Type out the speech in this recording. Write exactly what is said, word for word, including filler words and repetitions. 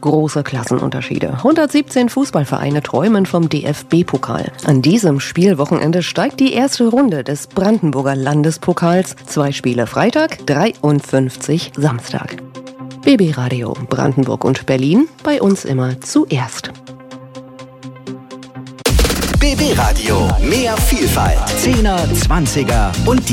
große Klassenunterschiede. hundertsiebzehn Fußballvereine träumen vom D F B-Pokal. An diesem Spielwochenende steigt die erste Runde des Brandenburger Landespokals. Zwei Spiele Freitag, dreiundfünfzig Samstag. B B Radio Brandenburg und Berlin, bei uns immer zuerst. B B Radio, mehr Vielfalt. Zehner, Zwanziger und die